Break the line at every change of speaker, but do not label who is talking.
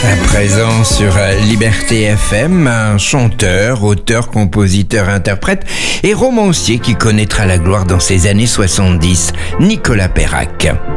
À présent sur Liberté FM, un chanteur, auteur, compositeur, interprète et romancier qui connaîtra la gloire dans ses années 70, Nicolas Perrac.